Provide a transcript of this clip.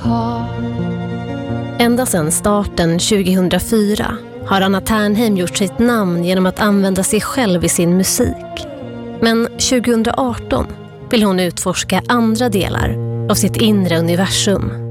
Ända sedan starten 2004 har Anna Ternheim gjort sitt namn genom att använda sig själv i sin musik. Men 2018 vill hon utforska andra delar av sitt inre universum.